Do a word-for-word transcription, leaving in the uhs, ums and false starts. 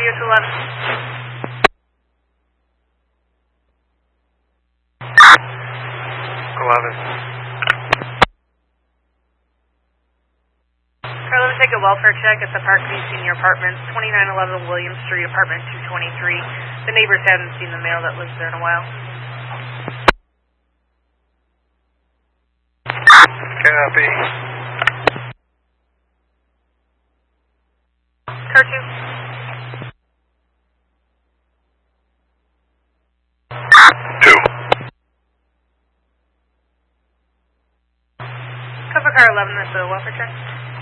radio to eleven. eleven. Carla, take a welfare check at the Park View Senior Apartments, twenty-nine eleven William Street, apartment two twenty-three. The neighbors haven't seen the male that lives there in a while. Copy. Car two. Two. Cover car eleven, that's a welfare check.